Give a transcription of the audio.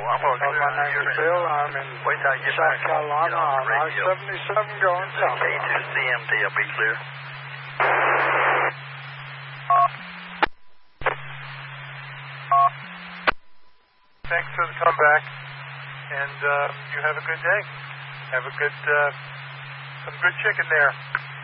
I'm going to My name is Bill. I'm in wait till I get South back Carolina on radio. I-77 going south. K2CMT will be clear. Thanks for the comeback, and you have a good day. Have a good, some good chicken there.